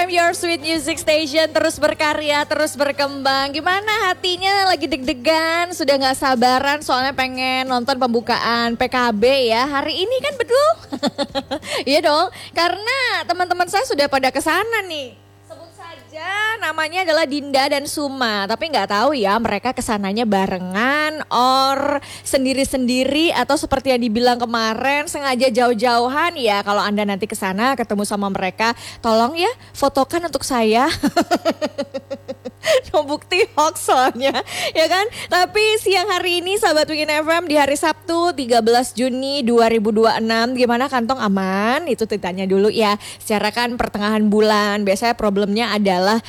FM, your sweet music station, terus berkarya, terus berkembang. Gimana hatinya, lagi deg-degan, sudah gak sabaran soalnya pengen nonton pembukaan PKB ya. Hari ini kan betul. Iya dong, karena teman-teman saya sudah pada kesana nih. Sebut saja namanya adalah Dinda dan Suma. Tapi gak tahu ya mereka kesananya barengan or sendiri-sendiri atau seperti yang dibilang kemarin sengaja jauh-jauhan ya. Kalau Anda nanti kesana ketemu sama mereka, tolong ya fotokan untuk saya. No bukti hoax soalnya ya kan. Tapi siang hari ini sahabat Weekend FM di hari Sabtu 13 Juni 2026, gimana kantong aman? Itu ditanya dulu ya. Secara kan pertengahan bulan biasanya problemnya adalah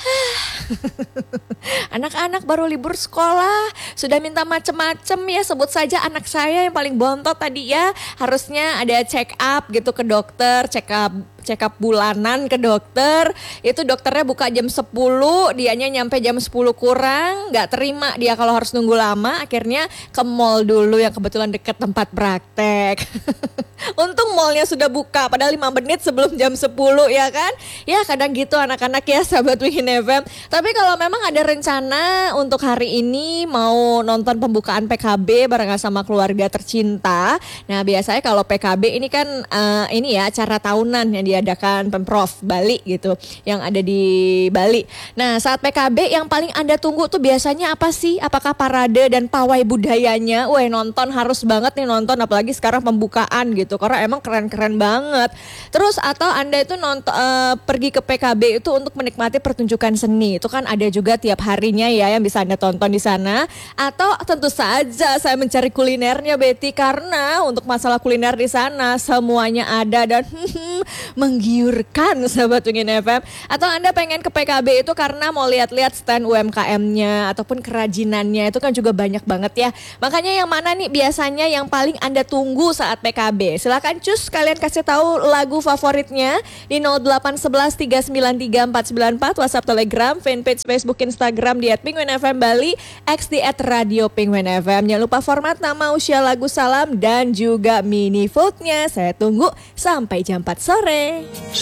anak-anak baru libur sekolah sudah minta macem-macem ya. Sebut saja anak saya yang paling bontot tadi ya, harusnya ada check up gitu ke dokter, check up bulanan ke dokter. Itu dokternya buka jam 10, dianya nyampe jam 10 kurang. Gak terima dia kalau harus nunggu lama, akhirnya ke mall dulu yang kebetulan deket tempat praktek. Untung mallnya sudah buka padahal 5 menit sebelum jam 10 ya kan. Ya kadang gitu anak-anak ya sahabat Weekend FM. Tapi kalau memang ada rencana untuk hari ini mau nonton pembukaan PKB barengan sama keluarga tercinta. Nah biasanya kalau PKB ini kan ini ya acara tahunan yang diadakan Pemprov Bali gitu, yang ada di Bali. Nah saat PKB yang paling Anda tunggu tuh biasanya apa sih? Apakah parade dan pawai budayanya? Wah nonton harus banget nih nonton, apalagi sekarang pembukaan gitu karena emang keren-keren banget. Terus atau Anda itu nonton pergi ke PKB itu untuk menikmati pertunjukan seni. Itu kan ada juga tiap harinya ya yang bisa Anda tonton di sana. Atau tentu saja saya mencari kulinernya Betty, karena untuk masalah kuliner di sana semuanya ada dan menggiurkan sahabat Weekend FM. Atau Anda pengen ke PKB itu karena mau lihat-lihat stand UMKM-nya ataupun kerajinannya, itu kan juga banyak banget ya. Makanya yang mana nih biasanya yang paling Anda tunggu saat PKB? Silakan cus kalian kasih tahu lagu favoritnya di 0811 393 494, WhatsApp, Telegram, fanpage Facebook, Instagram di @penguinfm Bali, X di @radio Penguin FM. Jangan lupa format nama, usia, lagu, salam dan juga mini vote-nya. Saya tunggu sampai jam 4 sore.